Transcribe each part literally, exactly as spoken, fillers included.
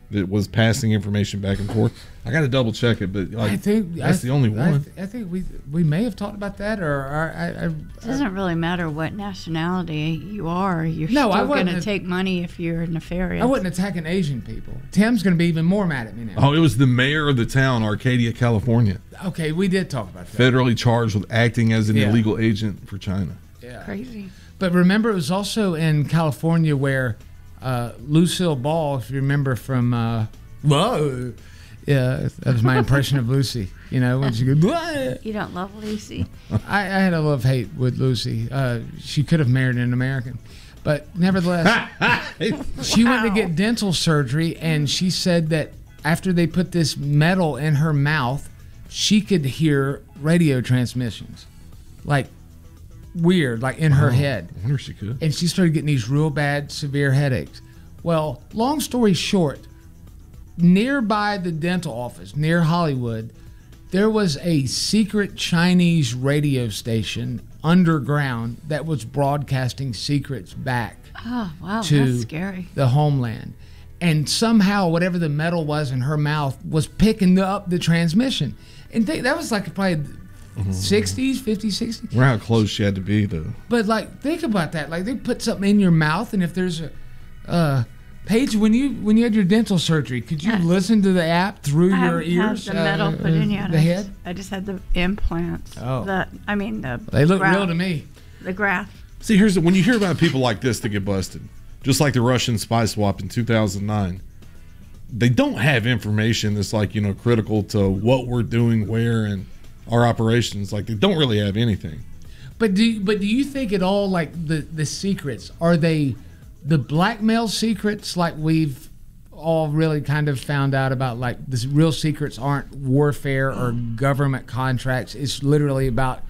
that was passing information back and forth. I got to double check it, but like, I think that's I, the only I, one. I think we we may have talked about that, or, or I, I, It doesn't really matter what nationality you are. You're No, I still going wouldn't- to take money if you're nefarious. I wasn't attacking Asian people. Tim's going to be even more mad at me now. Oh, it was the mayor of the town, Arcadia, California, Okay, we did talk about that. federally charged with acting as an Yeah. illegal agent for China. Yeah. Crazy. But remember, it was also in California where uh, Lucille Ball, if you remember from, uh, whoa, yeah, that was my impression of Lucy. You know, when she goes, "Whoa." You don't love Lucy? I, I had a love hate with Lucy. Uh, she could have married an American, but nevertheless, she went to get dental surgery, and she said that after they put this metal in her mouth, she could hear radio transmissions, like weird, like in her Oh, head. I wonder if she could. And she started getting these real bad, severe headaches. Well, long story short, nearby the dental office, near Hollywood, there was a secret Chinese radio station underground that was broadcasting secrets back Oh, wow. to That's scary. the homeland. And somehow, whatever the metal was in her mouth was picking up the transmission. And they, that was like probably sixties, fifties, sixties. Wonder how close she had to be, though. But like, think about that. Like, they put something in your mouth, and if there's a uh, Paige, when you when you had your dental surgery, could you Uh, listen to the app through I your haven't ears? had the metal uh, put in yet. The I head. just, I just had the implants. Oh. The, I mean, the They look graft, real to me. The graft. See, here's the, when you hear about people like this that get busted, just like the Russian spy swap in two thousand nine, they don't have information that's like, you know, critical to what we're doing, where, and our operations. Like, they don't really have anything. But do you, but do you think at all, like, the the secrets, are they the blackmail secrets like we've all really kind of found out about? Like, the real secrets aren't warfare or government contracts. It's literally about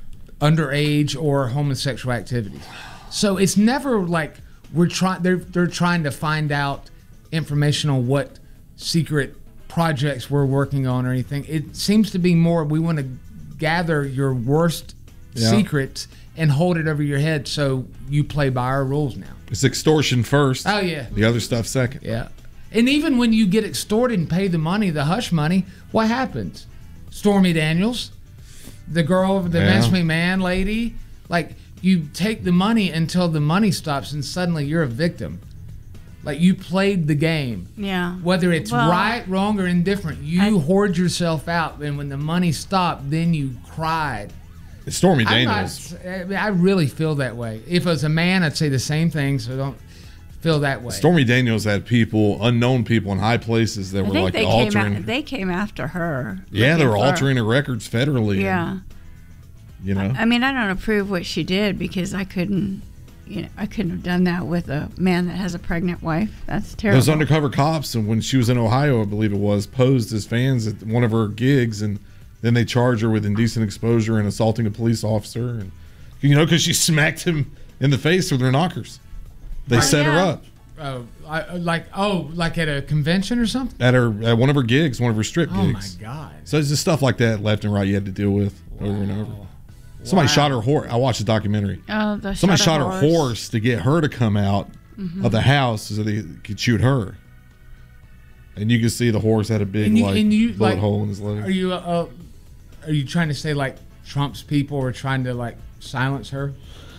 underage or homosexual activities. So it's never like we're trying. They're they're trying to find out information on what secret projects we're working on or anything. It seems to be more we want to gather your worst Yeah. secrets and hold it over your head so you play by our rules now. It's extortion first. Oh, yeah. The other stuff second. Yeah. And even when you get extorted and pay the money, the hush money, what happens? Stormy Daniels, the girl, the Yeah. Vince McMahon lady, like, you take the money until the money stops and suddenly you're a victim. Like, you played the game. Yeah. Whether it's Well, right, wrong, or indifferent, you I- hoard yourself out, and when the money stopped, then you cried. It's Stormy I'm Daniels. not, I mean, I really feel that way. If it was a man, I'd say the same thing, so don't feel that way. Stormy Daniels had people, unknown people in high places that I were think like they altering. came. A, they came after her. yeah, they looking were for- altering her records federally. Yeah. and, you know. I mean, I don't approve what she did because I couldn't. You know, I couldn't have done that with a man that has a pregnant wife. That's terrible. Those undercover cops, and when she was in Ohio, I believe it was, posed as fans at one of her gigs, and then they charged her with indecent exposure and assaulting a police officer, and you know, because she smacked him in the face with their knockers. They Oh, set her yeah. up Oh, I, like oh, like at a convention or something. at her at one of her gigs, one of her strip Oh my gigs. God! So it's just stuff like that, left and right, you had to deal with over and over. Somebody Wow. shot her horse. I watched the documentary. Oh, the Somebody shot a her horse to get her to come out Mm-hmm. of the house so they could shoot her. And you could see the horse had a big And you- like and you, bullet like, hole in his leg. Are you uh, are you trying to say like Trump's people were trying to like silence her?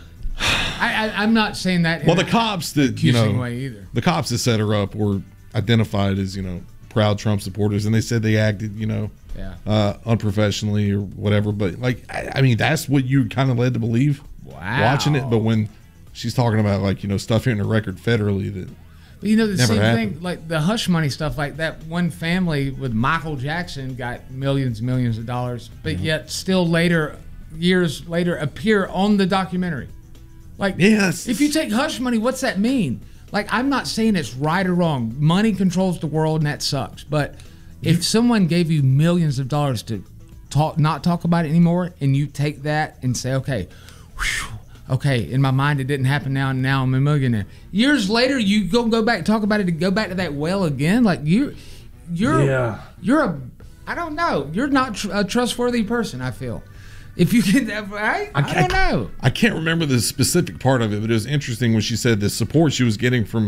I, I I'm not saying that. well, in the a cops that you accusing know, way either. the cops that set her up were identified as you know proud Trump supporters, and they said they acted you know Yeah. uh, unprofessionally or whatever. But like, I, I mean, that's what you kind of led to believe Wow. watching it. But when she's talking about like you know stuff hitting her record federally that. But you know the Never same happened. thing, like the hush money stuff, like that one family with Michael Jackson got millions, and millions of dollars, but Mm-hmm. yet still later, years later, appear on the documentary. Like, Yes. if you take hush money, what's that mean? Like, I'm not saying it's right or wrong. Money controls the world, and that sucks. But if someone gave you millions of dollars to talk, not talk about it anymore, and you take that and say, okay, whew, okay, in my mind it didn't happen now, and now I'm a millionaire. Years later, you go go back, talk about it, and go back to that well again. Like you, you're, Yeah. you're a, I don't know, you're not tr- a trustworthy person. I feel, if you can, right? I, I don't know. I can't remember the specific part of it, but it was interesting when she said the support she was getting from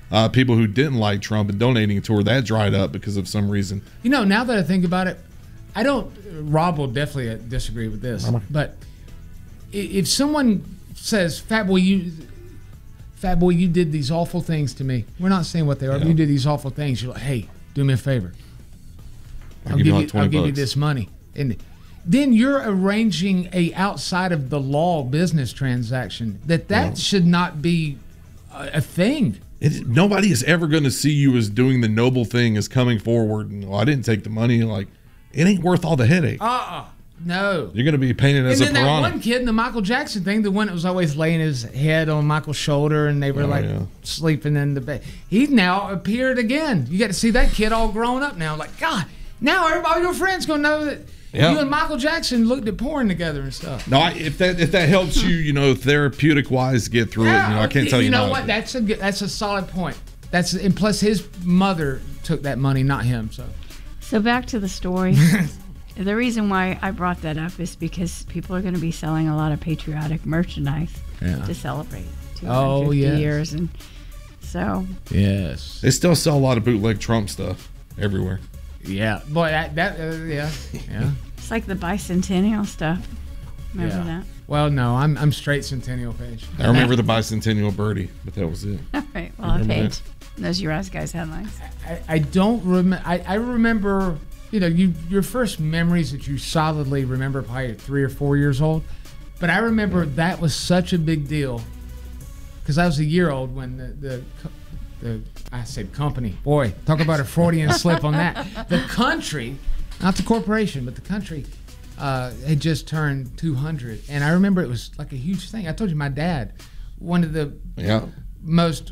Uh, people who didn't like Trump and donating to her, that dried up because of some reason. You know, now that I think about it, I don't. Rob will definitely disagree with this, but if someone says, "Fat boy, you, fat boy, you did these awful things to me," we're not saying what they are. Yeah. But you did these awful things. You're like, "Hey, do me a favor. I'll, I'll give you, like I'll give you this money," and then you're arranging a outside of the law business transaction. That that yeah. should not be a, a thing. It, nobody is ever going to see you as doing the noble thing, as coming forward and, well, I didn't take the money. Like, it ain't worth all the headache. Uh-uh. No. You're going to be painted as and a then piranha. That one kid in the Michael Jackson thing, the one that was always laying his head on Michael's shoulder and they were oh, like yeah. sleeping in the bed. He now appeared again. You got to see that kid all grown up now. Like, God, now everybody, your friends going to know that yeah. you and Michael Jackson looked at porn together and stuff. No, I, if that if that helps you, you know, therapeutic wise, get through yeah, it. You know, I can't tell you. You know not. what? That's a that's a solid point. That's and plus his mother took that money, not him. So, so back to the story. The reason why I brought that up is because people are going to be selling a lot of patriotic merchandise yeah. to celebrate two hundred fifty oh, yes. years, and so yes, they still sell a lot of bootleg Trump stuff everywhere. Yeah, boy, that, that uh, yeah, yeah. It's like the bicentennial stuff. Remember yeah. that? Well, no, I'm I'm straight Centennial page. I remember the bicentennial birdie, but that was it. All right, well, I page. Those your eyes guys headlines. I, I don't remember. I, I remember, you know, you your first memories that you solidly remember probably at three or four years old. But I remember yeah. that was such a big deal because I was a year old when the the. The, I said company. Boy, talk about a Freudian slip on that. The country, not the corporation, but the country, uh, had just turned two hundred. And I remember it was like a huge thing. I told you my dad, one of the yeah. most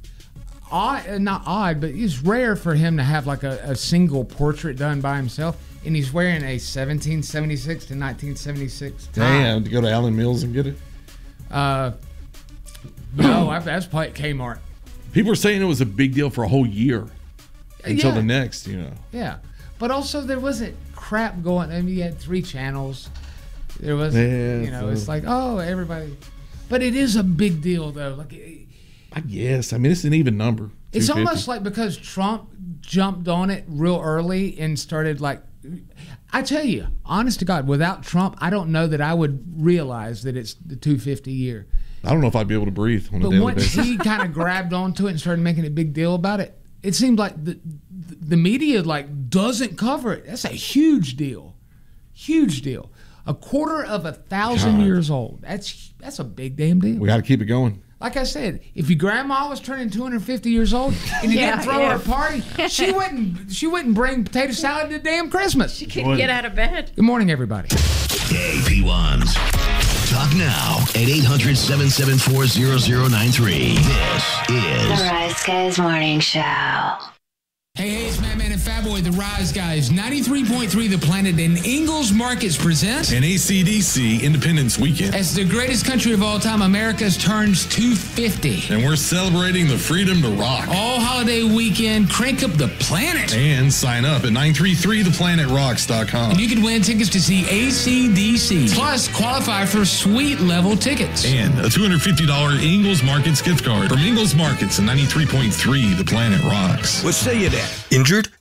odd, not odd, but it's rare for him to have like a, a single portrait done by himself. And he's wearing a seventeen seventy-six to nineteen seventy-six tie. Damn, to go to Allen Mills and get it? Uh, no, I, that's probably at Kmart. People were saying it was a big deal for a whole year until yeah. the next, you know. Yeah. But also there wasn't crap going. I mean, you had three channels. There was, yeah, you know, so. It's like, oh, everybody. But it is a big deal, though. Like, I guess. I mean, it's an even number. It's almost like because Trump jumped on it real early and started like, I tell you, honest to God, without Trump, I don't know that I would realize that it's the two hundred fifty year. I don't know if I'd be able to breathe on a but daily once basis. he kind of grabbed onto it and started making a big deal about it, it seemed like the the media like doesn't cover it. That's a huge deal, huge deal. A quarter of a thousand God. years old. That's that's a big damn deal. We got to keep it going. Like I said, if your grandma was turning two hundred fifty years old and you yeah, didn't throw yeah. her a party, she wouldn't she wouldn't bring potato salad to damn Christmas. She couldn't get out of bed. Good morning, everybody. Hey, P ones. Talk now at eight hundred, seven seven four, zero zero nine three. This is The Rise Guys Morning Show. Hey, hey, it's Madman and Fatboy, the Rise Guys. ninety-three point three The Planet and Ingalls Markets present an A C D C Independence Weekend. As the greatest country of all time, America's turns two hundred fifty. And we're celebrating the freedom to rock. All holiday weekend, crank up the planet. And sign up at nine three three the planet rocks dot com. And you can win tickets to see A C D C. Plus, qualify for suite level tickets. And a two hundred fifty dollars Ingalls Markets gift card from Ingalls Markets and ninety-three point three The Planet Rocks. What say you there? Injured?